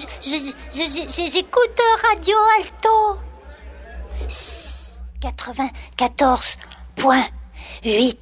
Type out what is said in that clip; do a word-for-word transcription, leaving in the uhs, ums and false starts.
je, je, je- j'écoute Radio Alto. quatre-vingt-quatorze point huit.